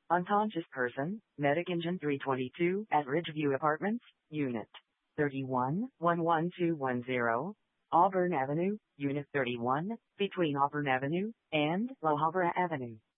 Unconscious person, Medic Engine 322 at Ridgeview Apartments, Unit 31, 11210, Auburn Avenue, Unit 31, between Auburn Avenue and La Habra Avenue.